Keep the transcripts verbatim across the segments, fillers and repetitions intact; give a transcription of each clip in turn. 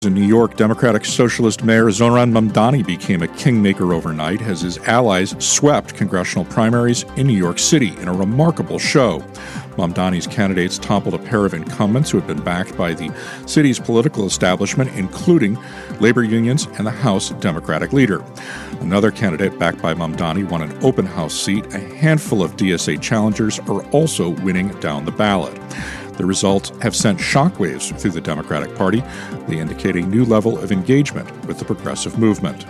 In New York, Democratic Socialist Mayor Zohran Mamdani became a kingmaker overnight as his allies swept congressional primaries in New York City in a remarkable show. Mamdani's candidates toppled a pair of incumbents who had been backed by the city's political establishment, including labor unions and the House Democratic leader. Another candidate backed by Mamdani won an open house seat. A handful of D S A challengers are also winning down the ballot. The results have sent shockwaves through the Democratic Party. They indicate a new level of engagement with the progressive movement.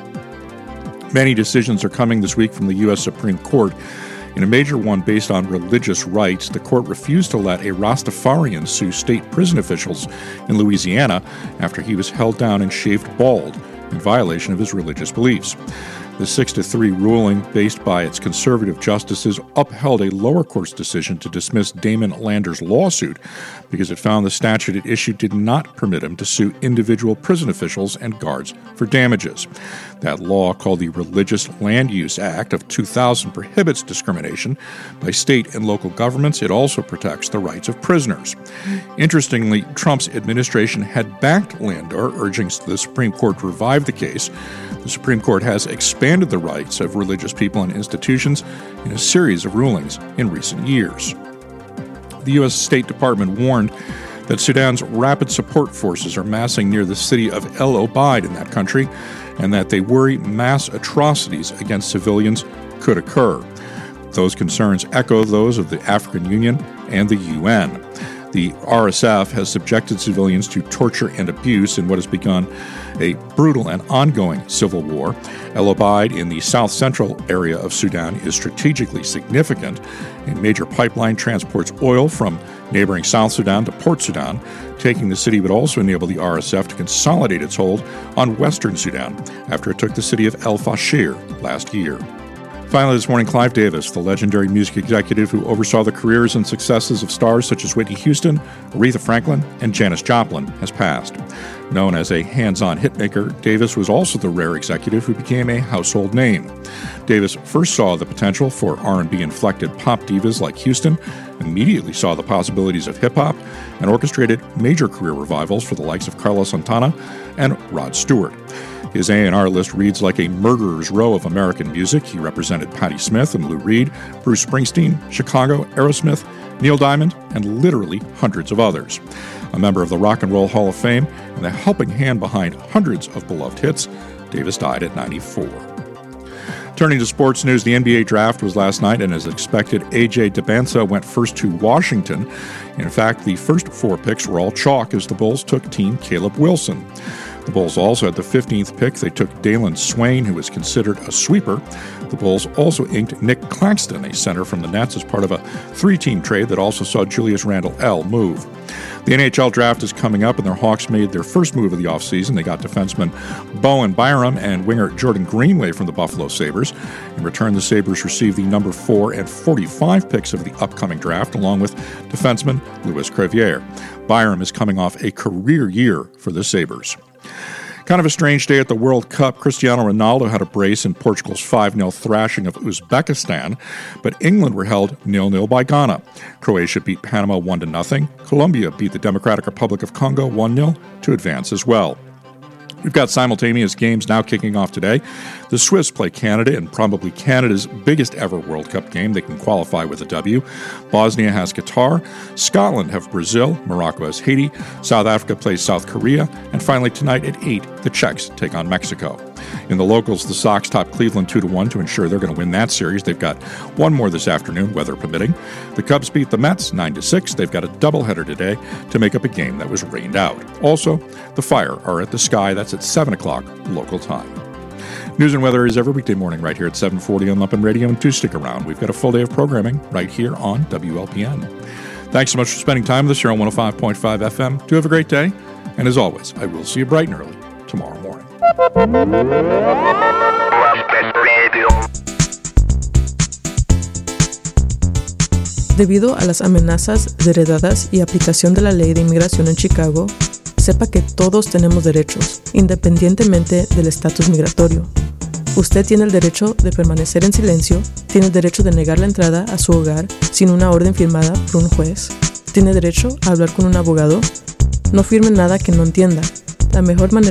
Many decisions are coming this week from the U S Supreme Court. In a major one based on religious rights, the court refused to let a Rastafarian sue state prison officials in Louisiana after he was held down and shaved bald in violation of his religious beliefs. The six to three ruling, based by its conservative justices, upheld a lower court's decision to dismiss Damon Lander's lawsuit because it found the statute at issue did not permit him to sue individual prison officials and guards for damages. That law, called the Religious Land Use Act of two thousand, prohibits discrimination by state and local governments. It also protects the rights of prisoners. Interestingly, Trump's administration had backed Lander, urging the Supreme Court to revive the case. The Supreme Court has expanded the rights of religious people and institutions in a series of rulings in recent years. The U S State Department warned that Sudan's rapid support forces are massing near the city of El Obeid in that country, and that they worry mass atrocities against civilians could occur. Those concerns echo those of the African Union and the U N. The R S F has subjected civilians to torture and abuse in what has begun a brutal and ongoing civil war. El Obeid in the south-central area of Sudan is strategically significant. A major pipeline transports oil from neighboring South Sudan to Port Sudan. Taking the city would also enable the R S F to consolidate its hold on western Sudan after it took the city of El Fasher last year. Finally this morning, Clive Davis, the legendary music executive who oversaw the careers and successes of stars such as Whitney Houston, Aretha Franklin, and Janis Joplin, has passed. Known as a hands-on hitmaker, Davis was also the rare executive who became a household name. Davis first saw the potential for R and B-inflected pop divas like Houston, immediately saw the possibilities of hip-hop, and orchestrated major career revivals for the likes of Carlos Santana and Rod Stewart. His A and R list reads like a murderer's row of American music. He represented Patti Smith and Lou Reed, Bruce Springsteen, Chicago, Aerosmith, Neil Diamond, and literally hundreds of others. A member of the Rock and Roll Hall of Fame and the helping hand behind hundreds of beloved hits, Davis died at ninety-four. Turning to sports news, the N B A draft was last night, and as expected, A J Dybantsa went first to Washington. In fact, the first four picks were all chalk as the Bulls took team Caleb Wilson. The Bulls also had the fifteenth pick. They took Dalen Swain, who was considered a sweeper. The Bulls also inked Nick Claxton, a center from the Nets, as part of a three-team trade that also saw Julius Randle L move. The N H L draft is coming up, and their Hawks made their first move of the offseason. They got defenseman Bowen Byram and winger Jordan Greenway from the Buffalo Sabres. In return, the Sabres received the number four and forty-five picks of the upcoming draft, along with defenseman Louis Crevier. Byram is coming off a career year for the Sabres. Kind of a strange day at the World Cup. Cristiano Ronaldo had a brace in Portugal's five nil thrashing of Uzbekistan, but England were held nil nil by Ghana. Croatia beat Panama one to nothing. Colombia beat the Democratic Republic of Congo one nil to advance as well. We've got simultaneous games now kicking off today. The Swiss play Canada in probably Canada's biggest ever World Cup game. They can qualify with a W. Bosnia has Qatar. Scotland have Brazil. Morocco has Haiti. South Africa plays South Korea. And finally tonight at eight, the Czechs take on Mexico. In the locals, the Sox top Cleveland two to one to ensure they're going to win that series. They've got one more this afternoon, weather permitting. The Cubs beat the Mets nine to six. They've got a doubleheader today to make up a game that was rained out. Also, the Fire are at the Sky. That's at seven o'clock local time. News and weather is every weekday morning right here at seven forty on Lumpen Radio, and do stick around. We've got a full day of programming right here on W L P N. Thanks so much for spending time with us here on one oh five point five F M. Do have a great day, and as always, I will see you bright and early tomorrow morning. Debido a las amenazas heredadas y aplicación de la ley de inmigración en Chicago, sepa que todos tenemos derechos, independientemente del estatus migratorio. Usted tiene el derecho de permanecer en silencio, tiene el derecho de negar la entrada a su hogar sin una orden firmada por un juez, tiene derecho a hablar con un abogado. No firme nada que no entienda. La mejor manera